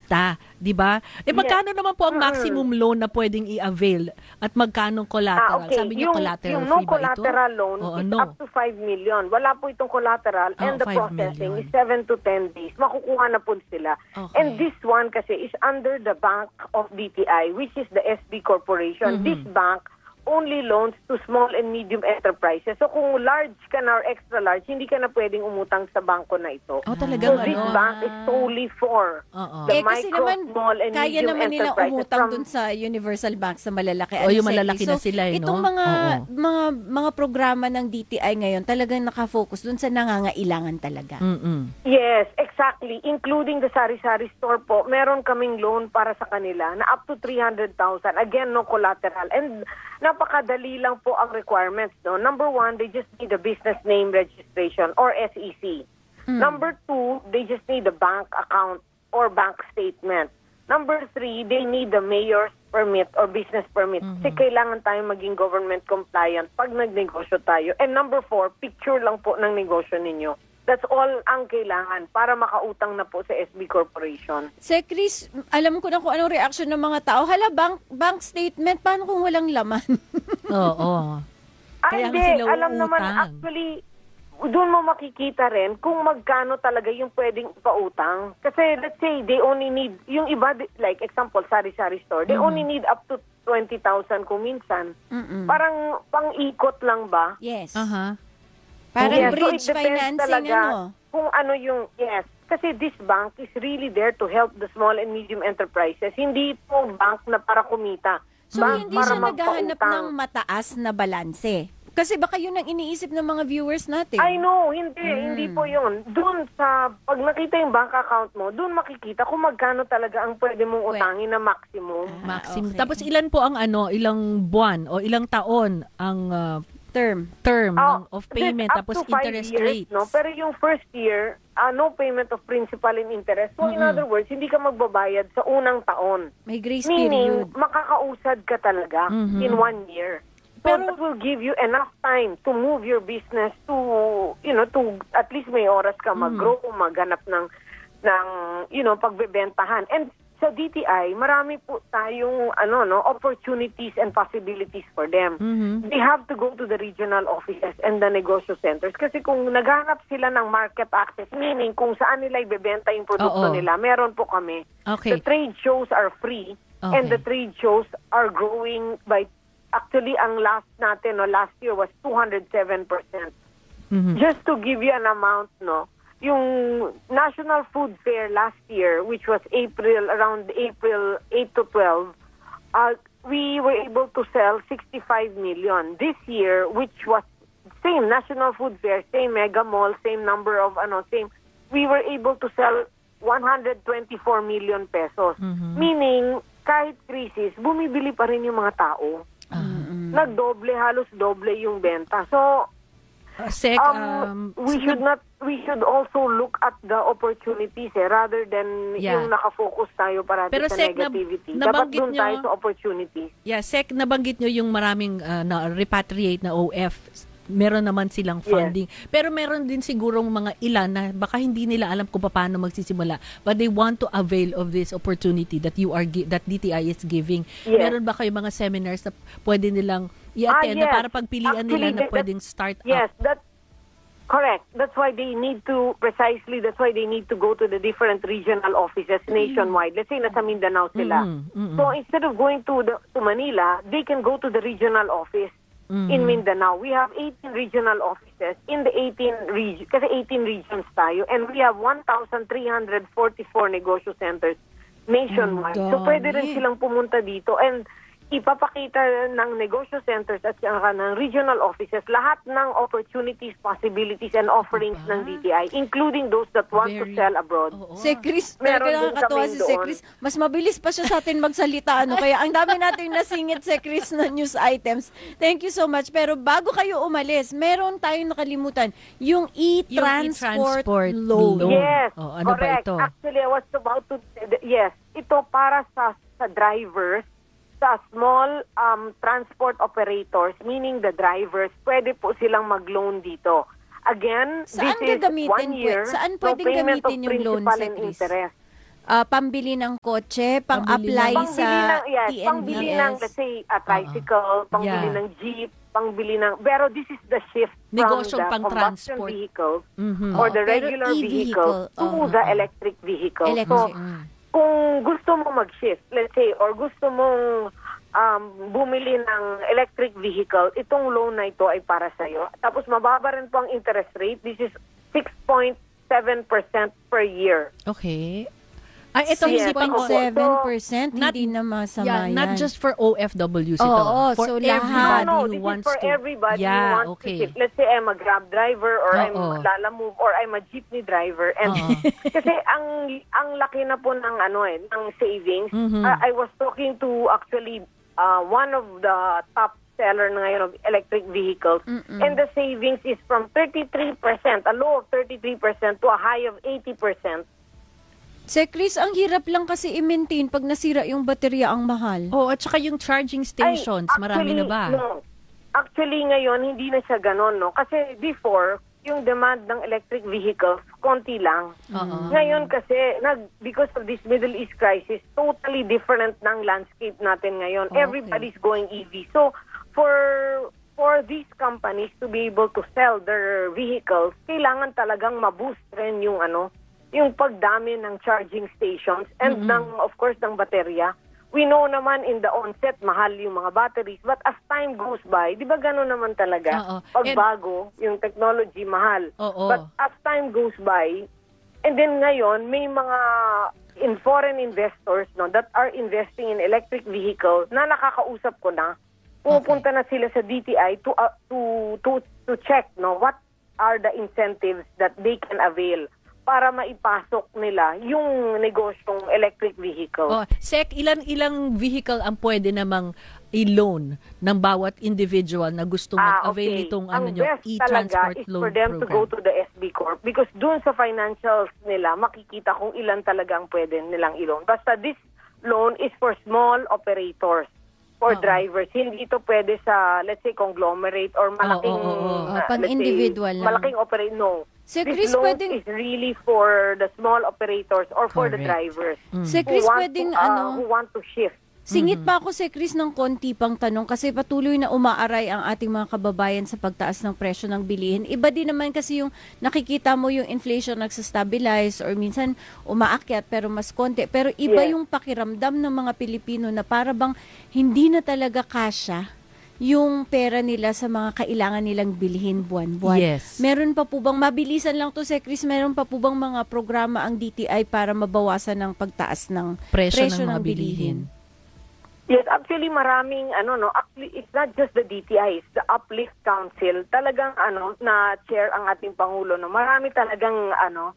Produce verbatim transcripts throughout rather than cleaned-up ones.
kumita, 'di ba? Eh magkano yes. naman po ang maximum mm-hmm. loan na pwedeng i-avail at magkano collateral? Ah, okay. Sabi niyo yung, collateral yung free no ba ito? collateral loan Oo, is no. up to five million. Wala po itong collateral oh, and the processing million. is seven to ten days. Makukuha na po sila. Okay. And this one kasi is under the Bank of D T I, which is the S B Corporation. Mm-hmm. This bank only loans to small and medium enterprises. So kung large ka na or extra large, hindi ka na pwedeng umutang sa bangko na ito. Oh, talagang so ano? this bank is solely for Uh-oh. the eh, kasi micro, naman, small, and kaya medium naman nilang enterprises. umutang From, dun sa Universal Bank sa malalaki. O, ano, yung malalaki so, na sila, eh, no? Itong mga, Oo. mga, mga programa ng D T I ngayon, talagang nakafocus dun sa nangangailangan talaga. Mm-mm. Yes, exactly. Including the sari-sari store po, meron kaming loan para sa kanila na up to three hundred thousand. Again, no collateral. And napakadali lang po ang requirements. No? Number one, they just need a business name registration or S E C. Mm. Number two, they just need a bank account or bank statement. Number three, they need the mayor's permit or business permit. Mm-hmm. Kasi kailangan tayong maging government compliant pag nagnegosyo tayo. And number four, picture lang po ng negosyo ninyo. That's all ang kailangan para makautang na po sa S B Corporation. Sir Chris, alam ko na kung anong reaction ng mga tao. Hala, bank bank statement, paano kung walang laman? Oo. Ay, hindi. Alam naman, actually, doon mo makikita rin kung magkano talaga yung pwedeng ipautang. Kasi let's say, they only need, yung iba, like example, sari-sari store, they mm-hmm. only need up to twenty thousand kung minsan. Mm-mm. Parang pang-ikot lang ba? Yes. Aha. Uh-huh. Parang yes, bridge so financing, talaga ano? Kung ano yung, yes. Kasi this bank is really there to help the small and medium enterprises. Hindi ito bank na para kumita. So, bank hindi para siya naghahanap ng mataas na balanse. Kasi baka yun ang iniisip ng mga viewers natin. I know, hindi. Mm. Hindi po yun. Doon sa, pag nakita yung bank account mo, doon makikita kung magkano talaga ang pwede mong utangin na maximum. Ah, maximum. Okay. Tapos ilan po ang ano, ilang buwan o ilang taon ang uh, term term oh, ng, of payment up tapos to five interest years, rates. No? Pero yung first year, uh, no payment of principal and interest. So mm-hmm. in other words, hindi ka magbabayad sa unang taon. May grace Meaning, period. makakausad ka talaga mm-hmm. in one year. So Pero, that will give you enough time to move your business to, you know, to at least may oras ka mag-grow, mm. maghanap ng, ng, you know, pagbebentahan. And sa D T I, marami po tayong, ano, no, opportunities and possibilities for them. Mm-hmm. They have to go to the regional offices and the negosyo centers. Kasi kung naghanap sila ng market access, meaning kung saan nila ibebenta yung produkto Oo. nila, meron po kami. Okay. The trade shows are free okay. and the trade shows are growing by actually, ang last natin, no, last year was two hundred seven percent. Mm-hmm. Just to give you an amount, no, yung National Food Fair last year, which was April, around April eight to twelve, uh, we were able to sell sixty-five million. This year, which was same National Food Fair, same mega mall, same number of, ano, same, we were able to sell one hundred twenty-four million pesos. Mm-hmm. Meaning, kahit crisis, bumibili pa rin yung mga tao. Uh-huh. Nagdoble, halos doble yung benta. So, uh, Sec, um, um, we should not, we should also look at the opportunities eh, rather than yeah. yung nakafocus tayo parati Pero sa Sec, negativity. Na, Dapat dun nyo, tayo sa opportunities. Yeah, Sec, nabanggit nyo yung maraming uh, na repatriate na O F. Meron naman silang funding. Yes. Pero meron din sigurong mga ilan na baka hindi nila alam kung paano magsisimula. But they want to avail of this opportunity that you are that D T I is giving. Yes. Meron ba kayo mga seminars na pwede nilang i-attend ah, yes. na para pagpilian Actually, nila na pwedeng start up? Yes, that's correct. That's why they need to, precisely, that's why they need to go to the different regional offices nationwide. Let's say nasa Mindanao sila. Mm-hmm. Mm-hmm. So instead of going to the to Manila, they can go to the regional office. Mm-hmm. In Mindanao. We have eighteen regional offices in the eighteen regions, kasi eighteen regions tayo, and we have one thousand three hundred forty-four negosyo centers nationwide. Oh, so pwede rin silang pumunta dito and ipapakita ng negosyo centers at saka ng regional offices lahat ng opportunities, possibilities, and offerings diba? ng D T I, including those that want Very, to sell abroad. Oh, oh. Si Chris, meron nakakatawa si si Chris, mas mabilis pa siya sa atin magsalita, ano, kaya ang dami natin nasingit si Chris na news items. Thank you so much. Pero bago kayo umalis, meron tayong nakalimutan, yung e-transport, e-transport loan. loan. Yes, oh, ano correct. Ba ito? Actually, I was about to, yes, ito para sa, sa drivers, sa small um, transport operators, meaning the drivers, pwede po silang mag-loan dito. Again, saan this is one year, saan no pwedeng payment gamitin of yung loan, principal and interest. ah, pambili ng kotse, pang-apply Pambili sa Pangbili ng, yes, T N pangbili B ng, S. let's say, a tricycle, pangbili Yeah. ng jeep, pangbili ng, pero this is the shift Negosyong from the combustion pang-transport. vehicles Mhm. or Oo, the pero regular e-vehicle, vehicle to oo. the electric vehicle. Electric. So, kung gusto mo mag-shift, let's say, or gusto mong um, bumili ng electric vehicle, itong loan na ito ay para sa'yo. Tapos mababa rin po ang interest rate. This is six point seven percent per year. Okay. Ay, ito Yes, hindi pang opo. seven percent, Not- hindi na masama yeah, yan. not just for O F Ws ito. Oo, for so everybody lahat. No, no, who this is wants for to. everybody yeah, who wants okay. to shift. Let's say I'm a Grab driver or I'm Oo. a Lala Move or I'm a jeepney driver. And Oo. kasi ang ang laki na po ng ano eh, ng savings. Mhm. Uh, I was talking to actually uh, one of the top seller na ngayon of electric vehicles. Mm-mm. And the savings is from thirty-three percent, a low of thirty-three percent to a high of eighty percent. Sir Chris, ang hirap lang kasi i-maintain pag nasira yung baterya, ang mahal. Oh, at saka yung charging stations, Ay, marami na ba? No. Actually, ngayon, hindi na siya ganon, no? Kasi before, yung demand ng electric vehicles, konti lang. Oo. Ngayon kasi, nag, because of this Middle East crisis, totally different ng landscape natin ngayon. Okay. Everybody's going E V. So, for for these companies to be able to sell their vehicles, kailangan talagang ma-boost rin yung ano, yung pagdami ng charging stations and ng, of course, ng baterya. We know naman in the onset, mahal yung mga batteries. But as time goes by, di ba gano'n naman talaga? Oo. Pagbago, yung technology, mahal. Oo. But as time goes by, and then ngayon, may mga in foreign investors no that are investing in electric vehicles na nakakausap ko na. Pupunta na sila sa D T I to uh, to to to check no what are the incentives that they can avail para maipasok nila yung negosyong electric vehicle. Oh, Sec, ilan ilang vehicle ang pwede namang i-loan ng bawat individual na gustong Ah, mag-avail okay. nitong Ang ano nyo, best talaga e-transport is loan for them program? to go to the S B Corp because dun sa financials nila, makikita kung ilan talaga ang pwede nilang i-loan. Basta this loan is for small operators, for Oo. drivers. Hindi ito pwede sa, let's say, conglomerate or malaking, Oo, oo, oo. uh, Ah, pang let's say, individual lang. malaking operate. No. Sir This Chris, loan pwedeng- is really for the small operators or for the Correct. drivers Sir who Chris, want pwedeng to, uh, ano, who want to shift. singit pa ako, Sir Chris, ng konti pang tanong kasi patuloy na umaaray ang ating mga kababayan sa pagtaas ng presyo ng bilihin. Iba din naman kasi yung nakikita mo yung inflation nagsastabilize or minsan umaakyat pero mas konti. Pero iba Yes. yung pakiramdam ng mga Pilipino na para bang hindi na talaga kasya yung pera nila sa mga kailangan nilang bilhin buwan-buwan. Yes. Meron pa po bang, mabilisan lang to, Sir Chris, meron pa po bang mga programa ang D T I para mabawasan ng pagtaas ng Presyo, presyo ng mga ng bilihin. Yes, actually maraming ano no, actually it's not just the D T I, it's the Uplift Council. Talagang ano na chair ang ating pangulo no. Marami talagang ano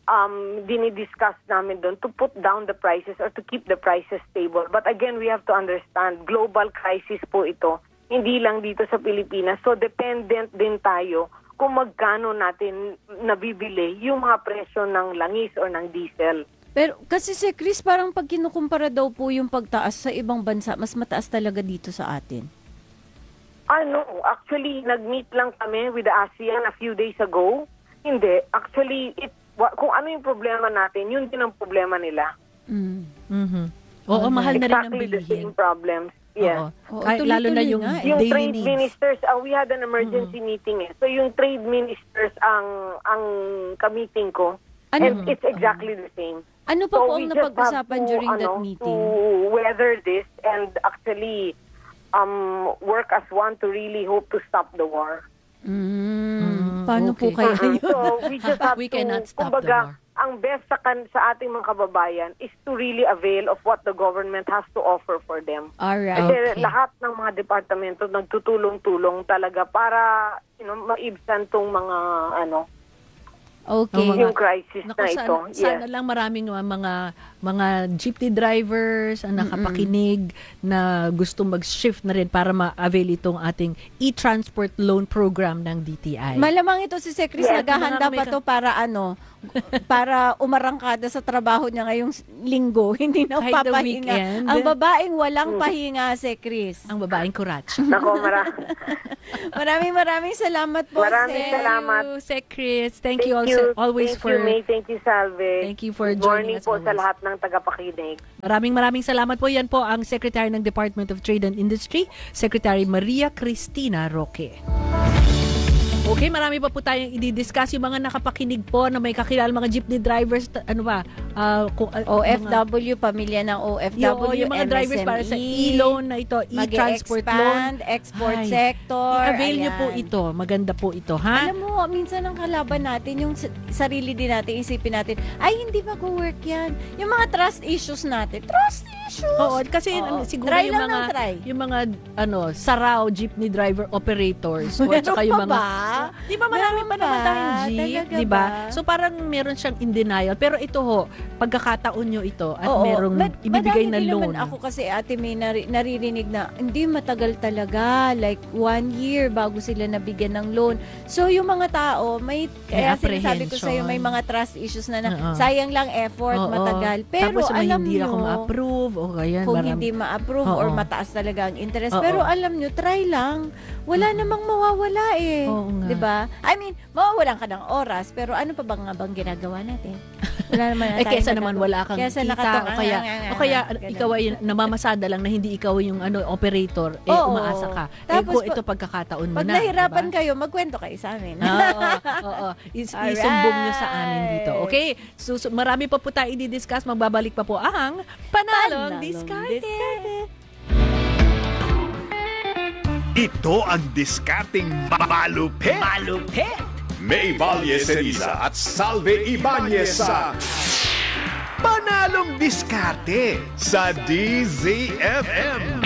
um dinidiscuss namin doon to put down the prices or to keep the prices stable. But again, we have to understand global crisis po ito. Hindi lang dito sa Pilipinas. So dependent din tayo kung magkano natin nabibili yung mga presyo ng langis or ng diesel. Pero kasi si Chris, parang pag kinukumpara daw po yung pagtaas sa ibang bansa, mas mataas talaga dito sa atin. Ano, actually, nag-meet lang kami with the ASEAN a few days ago. Hindi. Actually, it, wa- kung ano yung problema natin, yun din ang problema nila. Mm. Mhm. Oo, Okay. mahal na rin ang Exactly the bilihin. same problems. Yes. Oo, Kahit lalo na tuloy-tuloy yung nga eh. Yung daily trade needs. ministers, uh, we had an emergency meeting eh. So yung trade ministers ang ang ka-meeting ko. Ano? And it's exactly the same. Ano pa So po we ang just have napag-usapan to, during that ano, meeting? To weather this and actually um work as one to really hope to stop the war. Mm, Mm, paano po okay. kaya Uh-huh. yun? So we just have We to, cannot stop kumbaga, the war. ang best sa, kan, sa ating mga kababayan is to really avail of what the government has to offer for them. Alright. Kasi Okay. lahat ng mga departamento nagtutulong-tulong talaga para you know, maibsan tong mga ano Okay. Mga- yung crisis Naku, na sana, ito. sana Yes. lang maraming mga mga, mga jeepney drivers ang nakapakinig na gusto mag-shift na rin para ma-avail itong ating e-transport loan program ng D T I. Malamang ito si Sir Chris, Yes, naghahanda mga pa kamay- to para ano, para umarangkada sa trabaho niya ngayong linggo. Hindi na Kahit the papahinga. weekend. Ang babaeng walang pahinga, Sir Chris. Ang babaeng kuratsa. Nako, mara. Maraming maraming salamat po, Maraming Sir. salamat. Sec Chris. Thank, Thank you also you. always Thank for you, May. Thank you, Salve. Thank you for Good joining morning us po always. sa lahat ng ng tagapakinig. Maraming maraming salamat po. Yan po ang Secretary ng Department of Trade and Industry, Secretary Maria Cristina Roque. Okay, marami pa po tayong i-discuss. Yung mga nakapakinig po na may kakilala, mga jeepney drivers, ano ba? Uh, kung, uh, O F W, mga, pamilya ng O F W, yung, yung mga M S M E, drivers para sa e-loan na ito, e-transport loan. Export Ay, sector. I-avail nyo ayan. po ito. Maganda po ito, ha? Alam mo, minsan ang kalaban natin, yung sarili din natin, isipin natin, ay, hindi mag-work yan. Yung mga trust issues natin, trust issues. Oo, kasi Oo. siguro Try yung lang mga, ng try. yung mga, ano, saraw, jeepney driver operators, o at saka yung Meron mga, pa ba? di ba marami Meron pa naman pa? tayong jeep, Talaga di ba? ba? So parang meron siyang in denial. Pero ito ho, pagkakataon nyo ito at Oo. merong Mad- ibibigay madami na din loan. naman ako kasi ate may nari- naririnig na hindi matagal talaga, like one year bago sila nabigyan ng loan. So yung mga tao, may kaya sinasabi ko sa'yo, may mga trust issues na, na Oo. sayang lang effort, Oo. matagal. Pero Tapos may alam hindi nyo, ako ma-approve o kaya kung marami- hindi ma-approve Oo. or mataas talaga ang interest. Oo. Pero alam nyo, try lang. Wala namang mawawala eh. Oo nga. 'Di ba? I mean, mawawalan ka ng oras, pero ano pa bang nga bang ginagawa natin? Wala naman na eh tayong kesa naman nagagawa. wala kang Kesa kita nakatunga- o kaya o kaya ganun. ikaw ay namamasada lang na hindi ikaw yung ano operator eh Oo. umaasa ka. Tapos eh kung pag- ito pagkakataon mo Pag na. nahirapan diba? kayo, magkwento kayo sa amin. Oo, oo. Is, Alright. isumbong nyo sa amin dito. Okay? So, so marami pa po tayo i-discuss. Magbabalik pa po ang Panalong, Panalong Diskarte. Diskarte. Ito ang diskarting malupit. Malupit. May Valle Ceriza at Salve Ibanez sa Panalong Diskarte sa D Z F M.